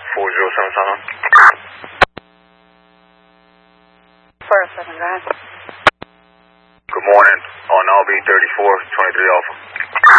First, second, go ahead. Good morning, on LB 34, 23 Alpha.